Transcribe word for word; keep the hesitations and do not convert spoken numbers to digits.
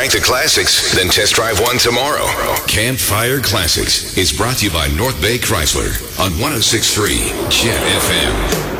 like the classics? Then test drive one tomorrow. Campfire Classics is brought to you by North Bay Chrysler on one oh six point three Jet F M.